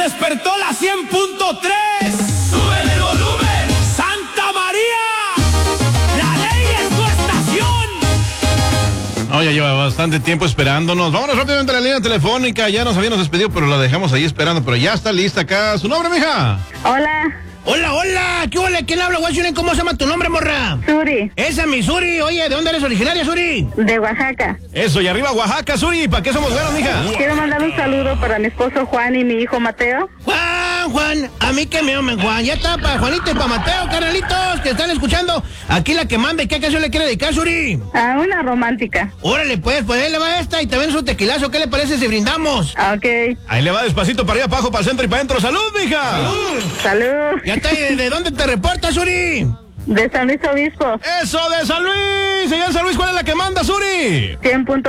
despertó la 100.3. ¡Sube el volumen! ¡Santa María! ¡La ley es tu estación! No, ya lleva bastante tiempo esperándonos. Vámonos rápidamente a la línea telefónica. Ya nos habíamos despedido, pero la dejamos ahí esperando. Pero ya está lista acá. ¿Su nombre, mija? Hola. Hola, hola, ¿qué hola? ¿Quién habla, Washington? ¿Cómo se llama tu nombre, morra? Suri. Esa es mi Suri. Oye, ¿de dónde eres originaria, Suri? De Oaxaca. Eso, y arriba Oaxaca, Suri. ¿Para qué somos buenos, mija? Quiero mandar un saludo para mi esposo Juan y mi hijo Mateo. Juan, a mí que me amen, Juan. Ya está para Juanito y para Mateo, carnalitos, que están escuchando. Aquí la que mande, ¿qué canción le quiere dedicar, Suri? A una romántica. Órale, pues ahí le va esta y también su tequilazo. ¿Qué le parece si brindamos? Ok. Ahí le va despacito para arriba, para abajo, para el centro y para adentro. ¡Salud, mija! Salud. Ya está, ¿de dónde te reportas, Suri? De San Luis Obispo. ¡Eso, de San Luis! Señor San Luis, ¿cuál es la que manda, Suri? 100.3.